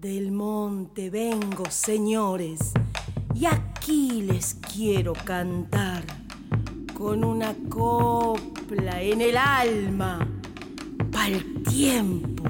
Del monte vengo, señores, y aquí les quiero cantar con una copla en el alma, pa'l tiempo